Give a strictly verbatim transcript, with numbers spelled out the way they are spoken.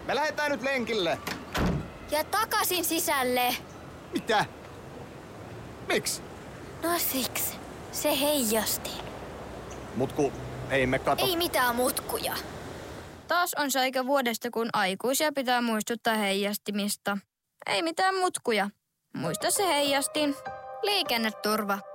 Me lähdetään nyt lenkille. Ja takaisin sisälle. Mitä? Miksi? No siksi. Se heijasti. Mut ku ei me kato... Ei mitään mutkuja. Taas on se aika vuodesta, kun aikuisia pitää muistuttaa heijastimista. Ei mitään mutkuja. Muista se heijastin. Liikenneturva.